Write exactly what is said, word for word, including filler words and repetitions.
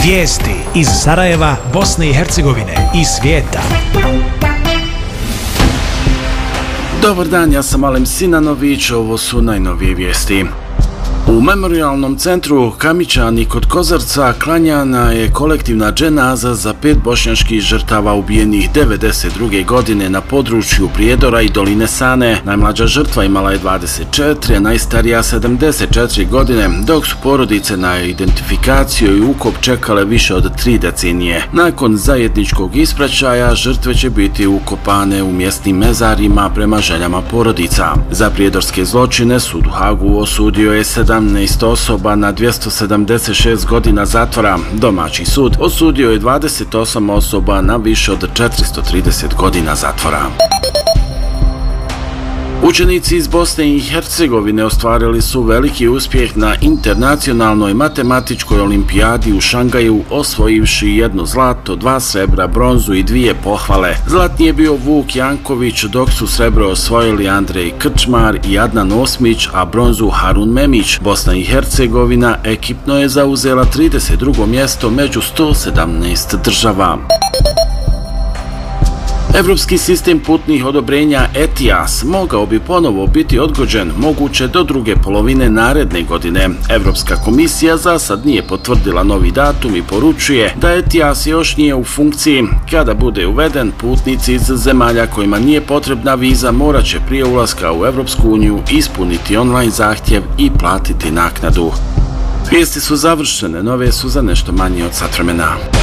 Vijesti iz Sarajeva, Bosne i Hercegovine i svijeta. Dobar dan, ja sam Alem Sinanović, ovo su najnovije vijesti. U memorialnom centru Kamićani kod Kozarca klanjana je kolektivna dženaza za pet bošnjačkih žrtava ubijenih devedeset druge godine na području Prijedora i Doline Sane. Najmlađa žrtva imala je dvadeset četiri, a najstarija sedamdeset četiri godine, dok su porodice na identifikaciju i ukop čekale više od tri decenije. Nakon zajedničkog ispraćaja žrtve će biti ukopane u mjesnim mezarima prema željama porodica. Za prijedorske zločine sud u Hagu osudio je sedamnaest osoba na dvjesto sedamdeset šest godina zatvora. Domaći sud osudio je dvadeset osam osoba na više od četiristo trideset godina zatvora. Učenici iz Bosne i Hercegovine ostvarili su veliki uspjeh na internacionalnoj matematičkoj olimpijadi u Šangaju, osvojivši jedno zlato, dva srebra, bronzu i dvije pohvale. Zlatni je bio Vuk Janković, dok su srebro osvojili Andrej Krčmar i Adnan Osmić, a bronzu Harun Memić. Bosna i Hercegovina ekipno je zauzela trideset drugo mjesto među sto sedamnaest država. Evropski sistem putnih odobrenja E T I A S mogao bi ponovo biti odgođen, moguće do druge polovine naredne godine. Evropska komisija za sad nije potvrdila novi datum i poručuje da E T I A S još nije u funkciji. Kada bude uveden, putnici iz zemalja kojima nije potrebna viza morat će prije ulaska u Evropsku uniju ispuniti online zahtjev i platiti naknadu. Vijesti su završene, nove su za nešto manje od sat vremena.